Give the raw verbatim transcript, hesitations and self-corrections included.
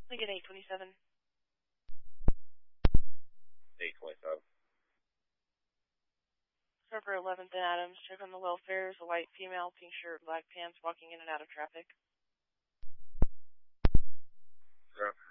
Lincoln eight twenty-seven. eight twenty-seven. Server eleventh and Adams. Check on the welfares. A white female, pink shirt, black pants, walking in and out of traffic. Sure.